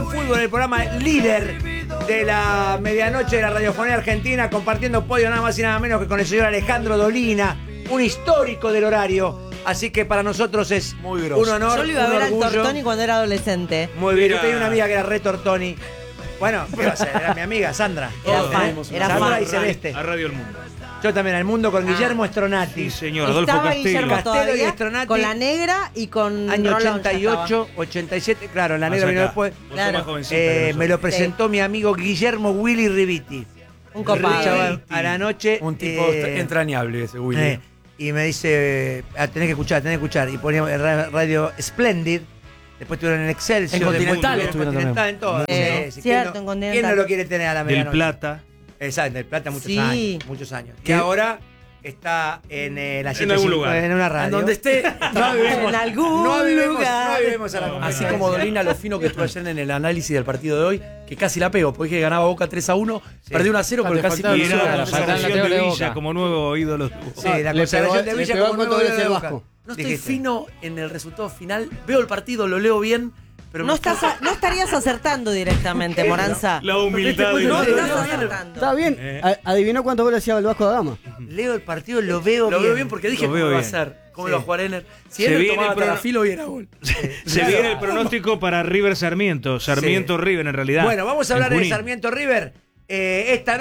Buen Fútbol, el programa líder de la medianoche de la radiofonía argentina, compartiendo podio nada más y nada menos que con el señor Alejandro Dolina, un histórico del horario. Así que para nosotros es muy un honor. Yo lo iba a ver al orgullo. Tortoni cuando era adolescente. Muy bien, yo tenía una amiga que era re Tortoni. Bueno, ¿qué va a ser? Era mi amiga, Sandra. Era Sandra fan. y Celeste. A Radio El Mundo. Yo también, al mundo con Guillermo Stronati. Sí, señor, Adolfo Estaba Castelo. Guillermo Castelo y todavía Stronati. con la negra y con Año Rolón ya 88, 87, claro, la Más negra vino acá. después. Vos sos Claro. más jovencita que Me nosotros. lo presentó mi amigo Guillermo Willy Riviti. estaba. Un copado. Chaval, a la noche. Un tipo entrañable ese Willy. Y me dice, tenés que escuchar. Y poníamos radio Splendid. Después tuvieron en Excelsior. En Continental después estuvieron Continental, en todo. Cierto, ¿quién en no- Continental. ¿Quién no lo quiere tener a la Del medianoche? Plata. Exacto, del Plata muchos Sí. años. Muchos años. ¿Qué? Y ahora está en la En algún lugar. en una radio. En donde esté. En algún No avivemos lugar. a la Así competencia. como Dolina, lo fino que estuvo ayer en el análisis del partido de hoy, que casi la pegó, porque dije que ganaba Boca 3-1, perdió 1-0, pero casi Y era la Claro, faltan consagración los de de Villa Boca. como nuevo ídolo. de Boca. Sí, la Le consagración pegó- de le Villa pegó como cuánto nuevo goles ídolo de el Boca. Vasco. No estoy Dijiste. fino en el resultado final. Veo el partido, lo leo bien, pero No estarías acertando directamente, Moranza. La humildad de No No, estás no, acertando. Está bien. ¿Adivinó cuántos goles hacía el Vasco da Gama? Leo el partido, lo veo lo bien. veo bien porque dije Lo cómo veo lo va a bien. hacer, cómo Sí. lo va a jugar Ener. Si Se él viene tomaba el prono- Tarafilo y era gol. Se viene el pronóstico para River Sarmiento. Sarmiento River en realidad. Bueno, vamos a En hablar de Junín. Sarmiento River. Esta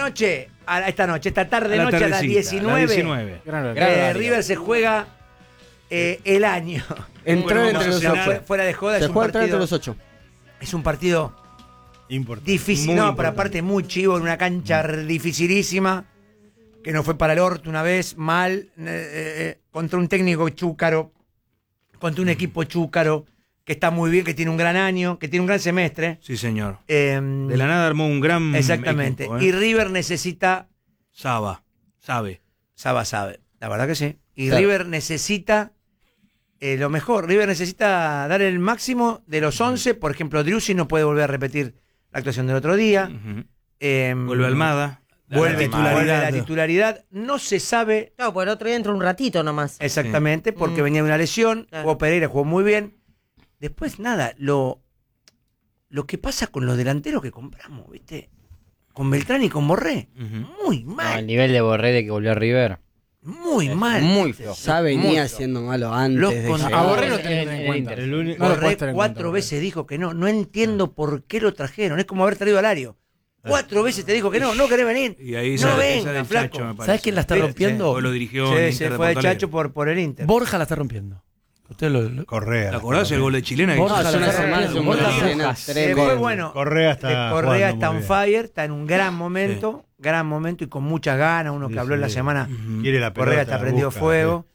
tarde A la noche a las tardecita, 19. a las 19. River se juega el año. Entró Bueno, entre los vamos a cenar. 8. Fuera de joda, Se es un juega entre partido. los 8. Es un partido Importante. difícil. Muy No, pero importante. aparte muy chivo, en una cancha dificilísima. Que no fue para el orto una vez, mal. Contra un técnico chúcaro. Contra un equipo chúcaro. Que está muy bien, que tiene un gran año, que tiene un gran semestre. Sí, señor. De De la nada armó un gran exactamente. equipo, Y River necesita. Saba, sabe. Saba sabe, la verdad que sí. Y Claro. River necesita lo mejor. River necesita dar el máximo de los 11. Por ejemplo, Driussi no puede volver a repetir la actuación del otro día. Ujú. Em, Vuelve Almada. Vuelve titularidad. la titularidad. No se sabe Claro, por el otro día entró un ratito nomás. exactamente porque venía de una lesión. Claro. Jugó Pereira, jugó muy bien. Después, nada, lo que pasa con los delanteros que compramos, ¿viste? Con Beltrán y con Borré. Ujú. Muy No, el mal. nivel de Borré de que volvió a River. Muy mal. Muy feo. Ya venía siendo malo antes Los de con- llegar. a Borré lo En- tenés en en el cuenta. Inter. No lo Borré podés tener en 4 cuenta, veces dijo que no. No entiendo por qué lo trajeron. Es como haber traído a Lario. 4 veces te dijo que no querés venir. Y ahí no esa venga, del flaco. Chacho, me parece. ¿Sabes quién la está Sí, rompiendo? O lo dirigió Sí, en se Inter de fue de Porto Alegre. Chacho por el Inter. Borja la está rompiendo. Usted lo Correa. ¿Te acordás el gol de Chilena? que Borja hizo? la es una está semana, rompiendo. es un gol Borja- de cenas, Después, tremendo. bueno, Correa está Correa jugando está muy on bien. fire, está en un gran momento y con muchas ganas. Uno que Sí, habló en la sí. semana, Quiere la pelota. Correa está prendido busca, fuego.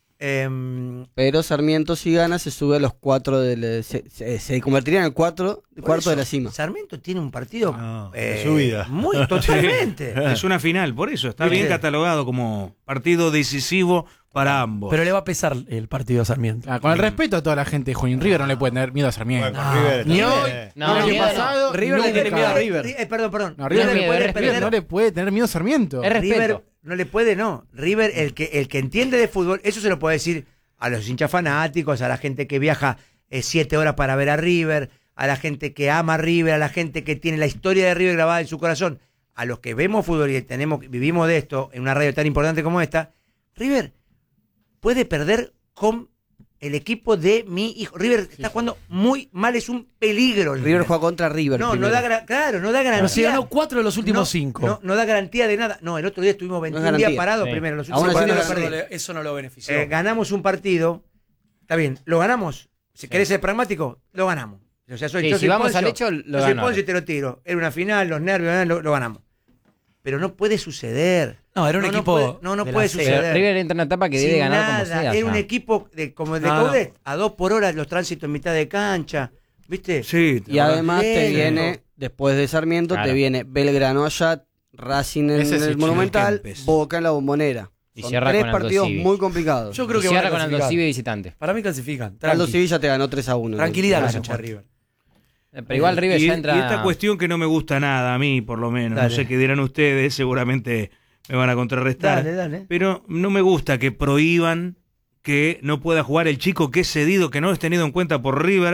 Pero Sarmiento, si gana, se sube a los 4 se convertiría en el cuarto de la cima. Sarmiento tiene un partido No, de subida. muy totalmente. Es una final, por eso. Está ¿Viste? bien catalogado como partido decisivo para ambos. Pero le va a pesar el partido a Sarmiento. Ah, con el respeto a toda la gente de Junín, River no le puede tener miedo a Sarmiento. Bueno, con River Ni está hoy, bien. No, ni el año miedo no. pasado, River le tiene nunca. miedo a River. Perdón. No, River No le no, puede River perder. no le puede tener miedo a Sarmiento. Es respeto. River no le puede, no. River, el que entiende de fútbol, eso se lo puede decir a los hinchas fanáticos, a la gente que viaja 7 horas para ver a River, a la gente que ama a River, a la gente que tiene la historia de River grabada en su corazón, a los que vemos fútbol y vivimos de esto en una radio tan importante como esta. River puede perder con el equipo de mi hijo. River está jugando muy mal, es un peligro. River juega contra River. No primero. da garantía. Pero se ganó 4 de los últimos 5. No da garantía de nada. No, el otro día estuvimos 21 garantía. días parados Sí. primero. Los Aún últimos así no 40 ganó, lo perdí. Eso no lo benefició. Ganamos un partido. Está bien, lo ganamos. Si querés ser pragmático, lo ganamos. O sea, Sí, yo si soy vamos Poncio, al hecho, lo yo soy ganamos. Poncio y te lo tiro. Era una final, los nervios, lo ganamos. Pero no puede suceder. No, era un equipo. No de puede la C. suceder. Pero River entra en una etapa que debe Sin ganar como nada. sea. Era un ya. equipo como el de No, Coudet, a 2 por hora los tránsitos en mitad de cancha. ¿Viste? Sí, Y además te Bien. viene, después de Sarmiento, Claro. te viene Belgrano allá, Racing en Ese sí, el Monumental, Kempes. Boca en la Bombonera. Y Son cierra 3 con Aldo partidos Civi. muy complicados. Yo creo Y que cierra van a con Aldo clasificar. Civi visitante. Para mí clasifican. Aldo Tranqui. Sevilla te ganó 3-1. Tranquilidad los Claro. hinchas de River. Pero igual River y, ya entra. y esta cuestión que no me gusta nada, a mí por lo menos, Dale. no sé qué dirán ustedes, seguramente me van a contrarrestar. Dale. Pero no me gusta que prohíban que no pueda jugar el chico que es cedido, que no es tenido en cuenta por River,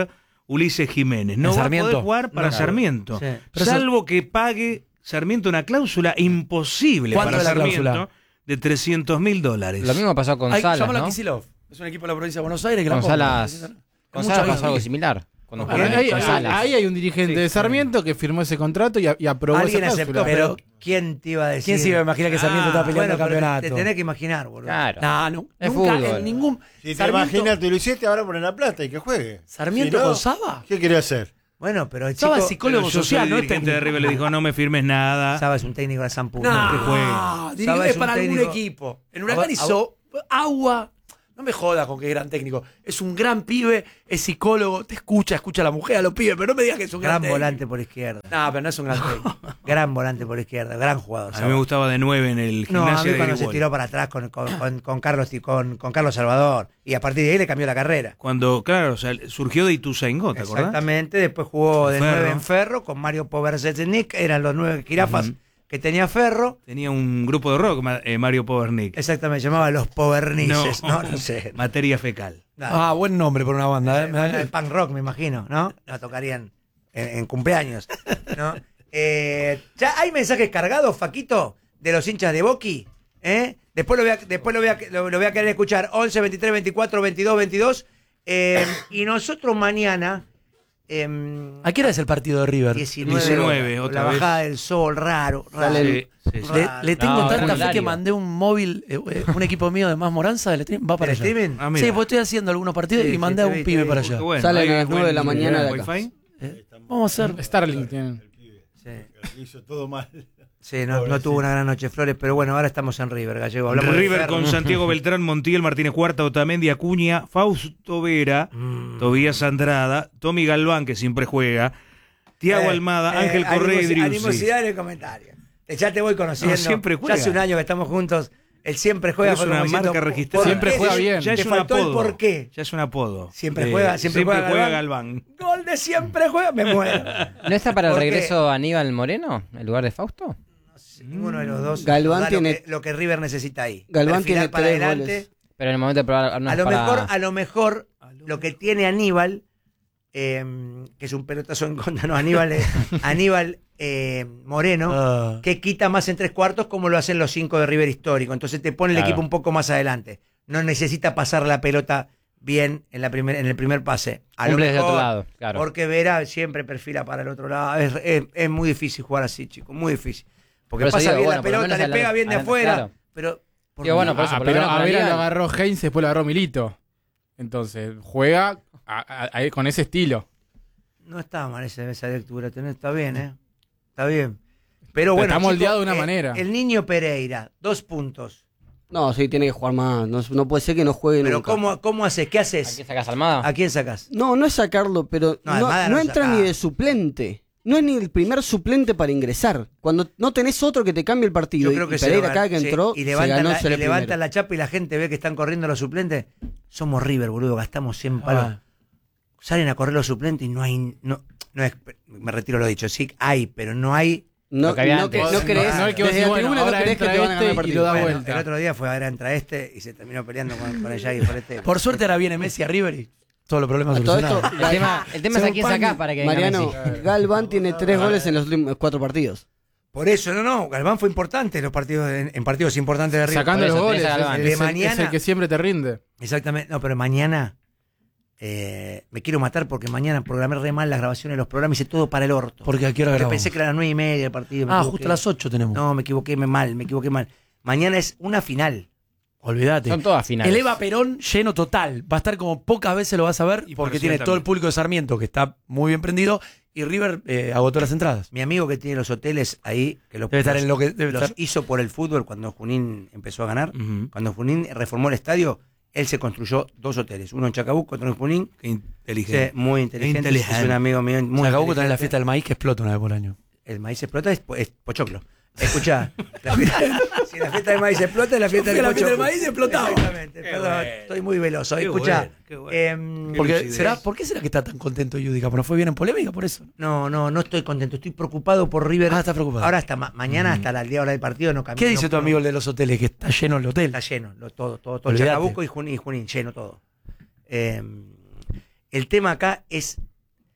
Ulises Jiménez. No ¿En va a Sarmiento? poder jugar para No. Sarmiento. Sí. Pero Salvo que pague Sarmiento una cláusula imposible ¿Cuánto para es la Sarmiento cláusula? de $300.000. Lo mismo pasó con Ay, Salas, llámalo a ¿no? Kicillof. Es un equipo de la provincia de Buenos Aires que Con la compra. Salas, con Mucho Salas pasó ahí. algo similar. Cuando Ah, jugó Ahí, con Salas. ahí hay un dirigente de Sarmiento que firmó ese contrato y aprobó esa Alguien cláusula. aceptó, pero ¿quién te iba a decir? ¿Quién se iba a imaginar que Sarmiento está peleando bueno, el pero campeonato? te tenés que imaginar, boludo. Claro. No, Es nunca fútbol. en ningún... Si te Sarmiento- imaginas, te lo hiciste, ahora poner la plata y que juegue. ¿Sarmiento Si no, con Saba? ¿Qué quería hacer? Bueno, pero el Saba chico... es psicólogo Pero yo social, soy el no es dirigente de técnico. River, le dijo, no me firmes nada. Saba es un técnico de San Puno. No, que juegue. dirige Saba es un para algún técnico- equipo. En Huracán A- hizo agua. No me jodas con que es gran técnico. Es un gran pibe, es psicólogo, te escucha a la mujer, a los pibes, pero no me digas que es un gran Gran técnico. volante por izquierda. No, pero no es un gran técnico. Gran volante por izquierda. Gran jugador. A Saba. mí me gustaba de 9 en el No, a gimnasio mí de cuando se Grigol. tiró para atrás con Carlos Salvador. Y a partir de ahí le cambió la carrera. Cuando, claro, o sea, surgió de Ituzaingó, ¿te acordás? Exactamente. Después jugó de Ferro. 9 en Ferro con Mario Poverzetnik. Eran los 9 jirafas que tenía Ferro. Tenía un grupo de rock, Mario Povernik. Exactamente, llamaba los Povernices. No sé. Materia fecal. Ah, buen nombre por una banda. El punk rock, me imagino, ¿no? La tocarían en cumpleaños, ¿no? ¿Ya hay mensajes cargados, Faquito, de los hinchas de Boqui? Después lo voy a querer escuchar. 11, 23, 24, 22, 22. Y nosotros mañana, ¿A qué hora es el partido de River? 19, otra la vez. bajada del sol, raro. Sí, sí, sí. Le tengo No, tanta fe horario. que mandé un móvil, un equipo mío de Más Moranza, va para ¿Del allá. streaming? Ah, mira. Sí, pues estoy haciendo algunos partidos Sí, y mandé sí, a te un vi, pibe te vi. para Qué allá. bueno, Salen ¿hay a las 9 de la buen mañana de acá. wifi? Vamos a hacer. Starlink tienen. Sí. Hizo todo mal. Sí, no tuvo una gran noche Flores, pero bueno, ahora estamos en River, Gallego. Hablamos de River Ferro. con Santiago Beltrán, Montiel, Martínez Cuarta, Otamendi, Acuña, Fausto Vera, Tobías Andrada, Tommy Galván, que siempre juega, Tiago Almada, Ángel Correa y Driussi. Animosidad en el comentario. Ya te voy conociendo. No, siempre juega. Ya hace un año que estamos juntos. Él siempre juega. Es fue una como diciendo, marca ¿por registrada. qué? Siempre juega bien. Ya Te es un faltó el apodo. por qué. Ya es un apodo. Siempre juega Galván. Gol de siempre juega, me muero. ¿No está para el ¿Por qué? regreso Aníbal Moreno, en lugar de Fausto? Ninguno de los dos. Galván da tiene- lo que River necesita ahí. Galván Perfilar tiene para 3 adelante. goles. Pero en el momento de probar A lo mejor, lo que tiene Aníbal, que es un pelotazo en contra, no, Aníbal Moreno, Ah. que quita más en 3/4 como lo hacen los 5 de River histórico. Entonces te pone el Claro. equipo un poco más adelante. No necesita pasar la pelota bien en el primer pase. A lo Cumple desde mejor, otro lado, claro. Porque Vera siempre perfila para el otro lado. Es muy difícil jugar así, chicos, muy difícil. Porque Por eso pasa digo, bien bueno, la por lo pelota, menos le adelante- pega bien de adelante, afuera. claro. Pero Digo, bueno, por eso, por lo pero menos a con Vera lo Aníbal. agarró Heinz, después lo agarró Milito. Entonces, juega con ese estilo. no está mal esa lectura. Está bien, ¿eh? Está bien. Pero bueno, está moldeado chicos, de una manera. El niño Pereira, 2 puntos. No, sí, tiene que jugar más. No puede ser que no juegue Pero nunca. ¿cómo haces? ¿Qué ¿A haces? quién sacás Almada? ¿A quién sacas? No, no es sacarlo, pero No, no, Almada no no entra saca. ni de suplente. No es ni el primer suplente para ingresar. Cuando no tenés otro que te cambie el partido. Yo creo que y Pereira se acá que sí, entró, y se levantan, ganó la, ser y el levantan primero. la chapa y la gente ve que están corriendo los suplentes. Somos River, boludo, gastamos 100 palos. Ah. Salen a correr los suplentes y no hay... No es, me retiro lo dicho, sí hay, pero no hay... No, Lo que había no, antes. no crees, No, el que desde vos la decís, tribuna bueno, no ahora crees que entra te van a ganar el este y partido. lo da Bueno, vuelta. el otro día fue a ver entra este y se terminó peleando con el Yagui por este. Por suerte ahora viene Messi a River y todos los problemas A todo solucionados. esto, El tema es a quién sacás para que venga Mariano, Messi. Galván tiene 3 goles en los últimos 4 partidos. Por eso, no, Galván fue importante en los partidos en partidos importantes de River. Sacando Por los eso, goles. tenés a Galván. Es De el mañana- que siempre te rinde. Exactamente. No, pero mañana me quiero matar porque mañana programé re mal las grabaciones de los programas, hice todo para el orto. Porque a qué hora Porque grabamos. pensé que era a las 9:30 el partido. me Ah, equivoqué. justo a las 8 tenemos. No, me equivoqué mal. Mañana es una final. Olvídate. Son todas finales. El Eva Perón lleno total. Va a estar como pocas veces lo vas a ver Y porque parcial tiene todo el también. público de Sarmiento que está muy bien prendido y River agotó las entradas. Mi amigo que tiene los hoteles ahí, que los, Debe estar en lo que debe los estar. hizo por el fútbol cuando Junín empezó a ganar. Ujú. Cuando Junín reformó el estadio, él se construyó 2 hoteles. Uno en Chacabuco, otro en Junín. Qué inteligente. Sí, muy inteligente. Inteligente. Es un amigo mío muy Chacabuco tenés la inteligente. fiesta del maíz que explota una vez por año. El maíz explota, es pochoclo. Escuchá, si la fiesta del maíz explota, es la fiesta Yo fui del a la fiesta pochoclo. del maíz y explotaba. Exactamente, Qué perdón, bueno. estoy muy veloz hoy. Qué Escuchá, bueno, qué bueno. Porque lucidez. ¿por qué será que está tan contento Yudica? ¿No fue bien en polémica por eso? no estoy contento, estoy preocupado por River. Ah, estás preocupado. Ahora hasta mañana, hasta la hora del partido, no cambia. ¿Qué dice tu amigo el de los hoteles? Que está lleno el hotel. Está lleno, todo. Olvídate. Chacabuco y Junín, lleno todo. El tema acá es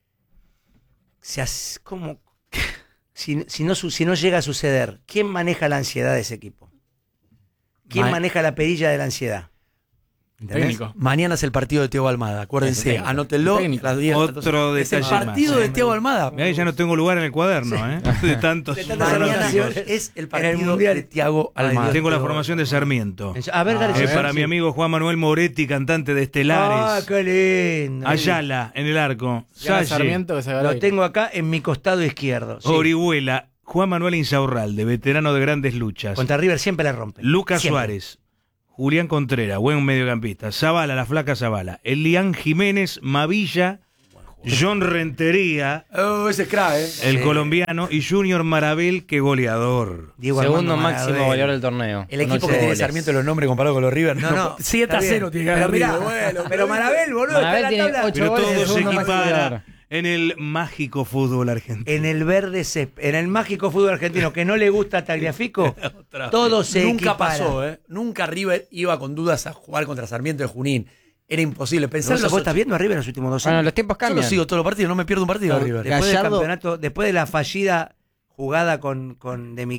como si no llega a suceder, ¿quién maneja la ansiedad de ese equipo? ¿Quién maneja la perilla de la ansiedad? ¿Entendés? Técnico. Mañana es el partido de Thiago Almada, acuérdense, Técnico. anótenlo. Técnico. las 10, Otro es el detalle partido más. de Thiago Almada. Mirá que ya no tengo lugar en el cuaderno, de tantos. Mañana anotaciones. Es el en partido el Mundial. de Thiago Almada. Tengo la formación de Sarmiento. A ver, dale. Para mi amigo Juan Manuel Moretti, cantante de Estelares. qué lindo. Ayala, en el arco. Gana Salle, Sarmiento que se Lo tengo acá en mi costado izquierdo. Sí. Orihuela, Juan Manuel Insaurralde, veterano de grandes luchas. Contra River siempre la rompe. Lucas Siempre. Suárez, Julián Contreras, buen mediocampista. Zavala, la flaca Zavala. Elian Jiménez, Mavilla, John Rentería, Oh, ese es crack, el colombiano, y Junior Marabel, que goleador. Diego Segundo Armando máximo Marabel. goleador del torneo. El con equipo 8 que tiene goles. Sarmiento los nombres comparado con los River. No. 7-0 tiene que ganar Mirá, River. Bueno, pero Marabel, boludo, Marabel está en tiene la tabla. 8 Pero goles, todo el se segundo máximo goleador. equipara en el mágico fútbol argentino. En el verde en el mágico fútbol argentino que no le gusta a Tagliafico, todo se Nunca equipara. pasó, Nunca River iba con dudas a jugar contra Sarmiento de Junín. Era imposible. Pensar ¿Vos estás viendo a River en los últimos 2 Bueno, años? los tiempos Yo lo cambian. sigo todos los partidos, no me pierdo un partido de River. Después del Gallardo- campeonato, después de la fallida jugada con de